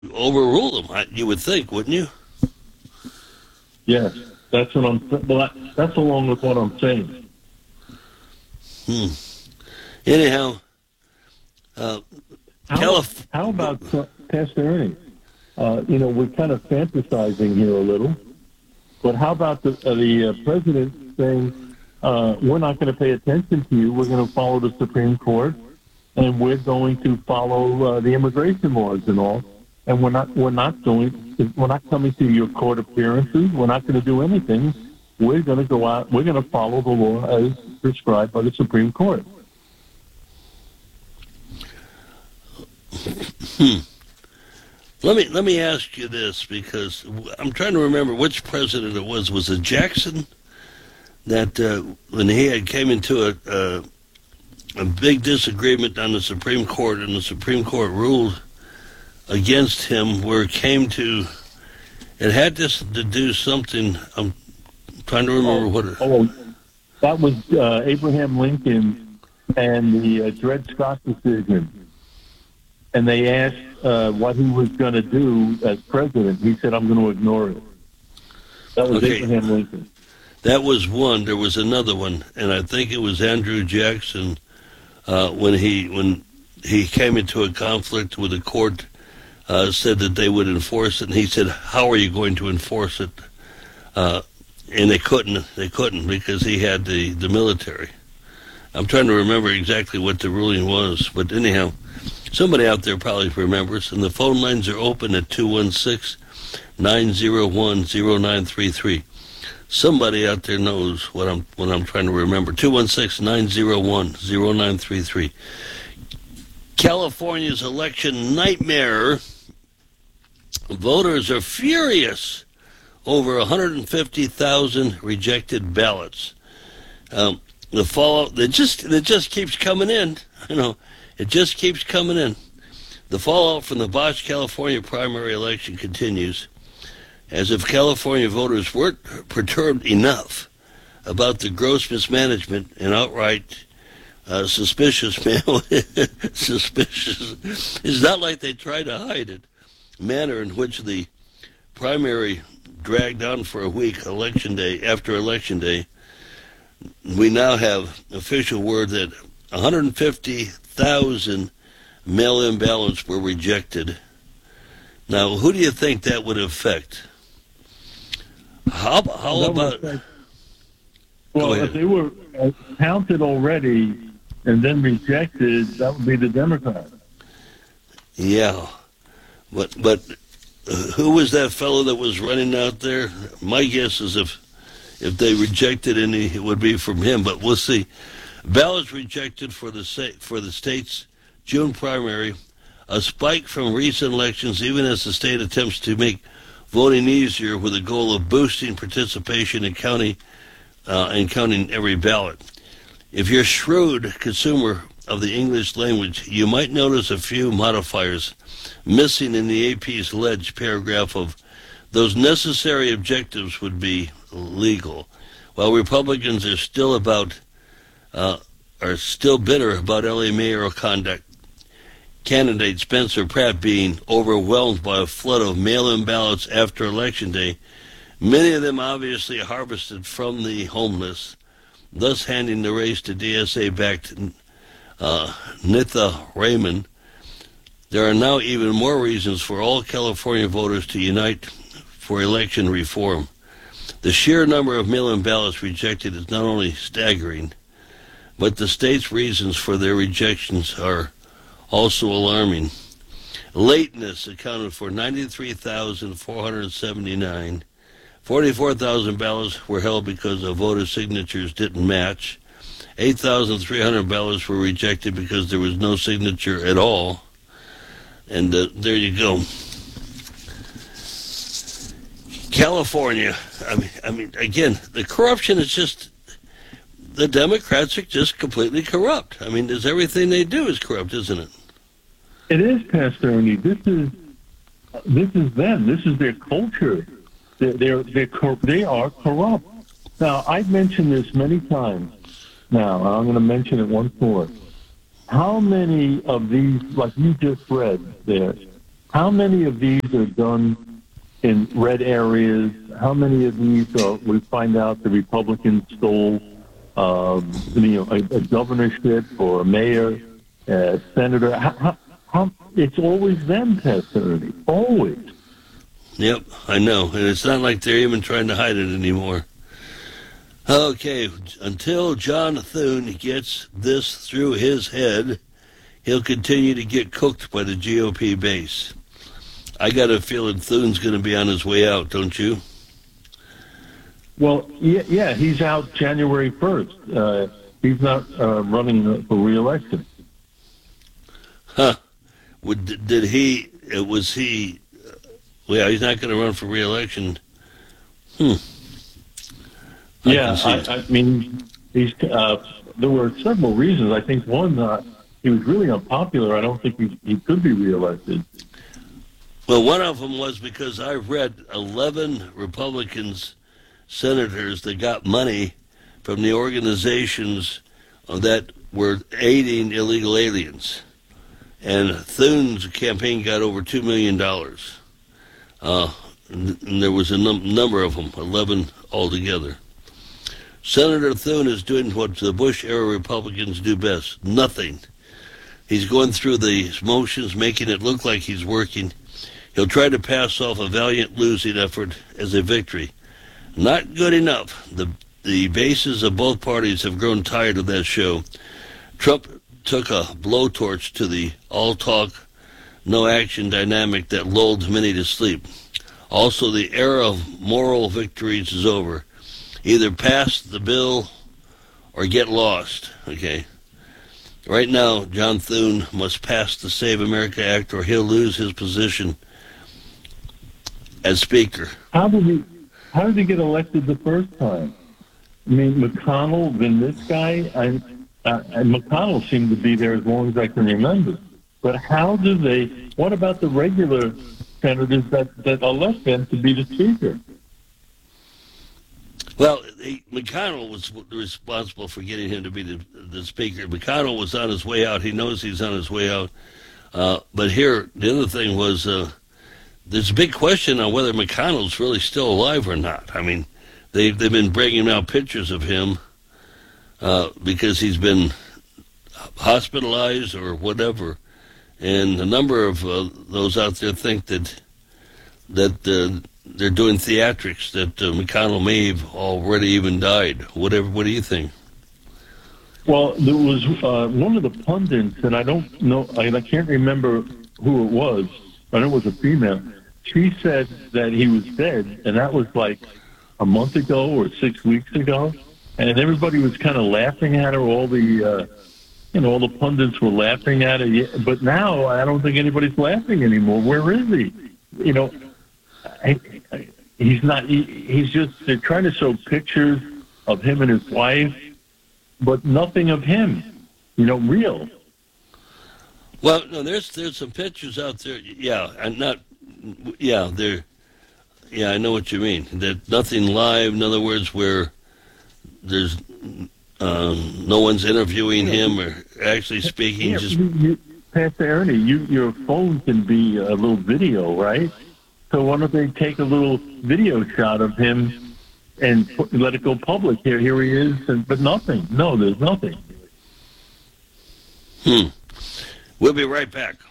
overrule them. You would think, wouldn't you? Yes, that's what I'm. Well, that's along with what I'm saying. Anyhow, how about Pastor Ernie? We're kind of fantasizing here a little, but how about the president saying, "We're not going to pay attention to you. We're going to follow the Supreme Court, and we're going to follow the immigration laws and all, and we're not coming to your court appearances. We're not going to do anything. We're going to go out. We're going to follow the law as prescribed by the Supreme Court." Let me ask you this, because I'm trying to remember which president it was. Was it Jackson that when he had came into a big disagreement on the Supreme Court, and the Supreme Court ruled against him, where it had to do something. I'm trying to remember what it. That was Abraham Lincoln and the Dred Scott decision. And they asked what he was going to do as president. He said, "I'm going to ignore it." That was Abraham Lincoln. That was one. There was another one, and I think it was Andrew Jackson when he came into a conflict with the court, said that they would enforce it, and he said, "How are you going to enforce it?" And they couldn't. They couldn't because he had the military. I'm trying to remember exactly what the ruling was, but anyhow. Somebody out there probably remembers, and the phone lines are open at 216-901-0933. Somebody out there knows what I'm trying to remember. 216-901-0933. California's election nightmare. Voters are furious over 150,000 rejected ballots. The fallout that just keeps coming in. It just keeps coming in. The fallout from the botched California primary election continues, as if California voters weren't perturbed enough about the gross mismanagement and outright suspicious mail. Suspicious. It's not like they tried to hide it. Manner in which the primary dragged on for a week, after election day. We now have official word that 150,000 mail-in ballots were rejected. Now, who do you think that would affect? How about? Well, if they were counted already and then rejected, that would be the Democrats. Yeah, but who was that fellow that was running out there? My guess is if they rejected any, it would be from him. But we'll see. Ballots rejected for the state's June primary, a spike from recent elections, even as the state attempts to make voting easier with the goal of boosting participation in counting every ballot. If you're a shrewd consumer of the English language, you might notice a few modifiers missing in the AP's alleged paragraph of those necessary objectives would be legal. While Republicans are still bitter about LA mayoral conduct, candidate Spencer Pratt being overwhelmed by a flood of mail-in ballots after Election Day, many of them obviously harvested from the homeless, thus handing the race to DSA-backed Nitha Raymond. There are now even more reasons for all California voters to unite for election reform. The sheer number of mail-in ballots rejected is not only staggering, but the state's reasons for their rejections are also alarming. Lateness accounted for 93,479. 44,000 ballots were held because the voter signatures didn't match. 8,300 ballots were rejected because there was no signature at all. And there you go. California, I mean, again, the corruption is just, the Democrats are just completely corrupt. I mean, everything they do is corrupt, isn't it? It is, Pastor Ernie. This is them. This is their culture. They are corrupt. Now, I've mentioned this many times. Now, I'm going to mention it once more. How many of these, like you just read there, How many of these are done in red areas? How many of these we find out the Republicans stole, a governorship or a mayor, senator? It's always them, Pastor Ernie. Always. Yep, I know. And it's not like they're even trying to hide it anymore. Okay, until John Thune gets this through his head, he'll continue to get cooked by the GOP base. I got a feeling Thune's going to be on his way out, don't you? Well, yeah, he's out January 1st. He's not running for re-election. Huh. Did he, was he, well, he's not going to run for re-election. Yeah, I mean, there were several reasons. I think one, he was really unpopular. I don't think he could be reelected. Well, one of them was because I read 11 Republicans, senators that got money from the organizations that were aiding illegal aliens. And Thune's campaign got over $2 million. And there was a number of them, 11 altogether. Senator Thune is doing what the Bush-era Republicans do best, nothing. He's going through the motions, making it look like he's working. He'll try to pass off a valiant losing effort as a victory. Not good enough. The bases of both parties have grown tired of that show. Trump took a blowtorch to the all-talk, no-action dynamic that lulled many to sleep. Also, the era of moral victories is over. Either pass the bill or get lost, okay? Right now, John Thune must pass the Save America Act or he'll lose his position as Speaker. How did he get elected the first time? I mean, McConnell, then this guy. McConnell seemed to be there as long as I can remember. But how do they? What about the regular senators that elect them to be the Speaker? Well, McConnell was responsible for getting him to be the Speaker. McConnell was on his way out. He knows he's on his way out. But here, the other thing was there's a big question on whether McConnell's really still alive or not. I mean, they've been bringing out pictures of him because he's been hospitalized or whatever. And a number of those out there think that they're doing theatrics, that McConnell may have already even died. What do you think? Well, there was one of the pundits, and I don't know, I can't remember who it was. I know it was a female. She said that he was dead, and that was like a month ago or 6 weeks ago. And everybody was kind of laughing at her. All the pundits were laughing at her. But now I don't think anybody's laughing anymore. Where is he? He's not. He's just. They're trying to show pictures of him and his wife, but nothing of him. Real. Well, no. There's some pictures out there. Yeah, and not. Yeah, they're. Yeah, I know what you mean. That nothing live. In other words, where there's no one's interviewing him or actually speaking. Yeah, Pastor Ernie, your phone can be a little video, right? So why don't they take a little video shot of him and let it go public? Here he is, but nothing. No, there's nothing. We'll be right back.